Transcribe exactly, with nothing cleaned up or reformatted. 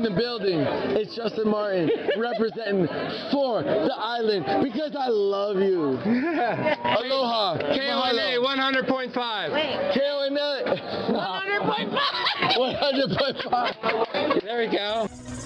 the building. It's Justin Martin representing for the island because I love you. Aloha. K O N A one hundred point five. K O N A one hundred point five. one hundred point five. There we go.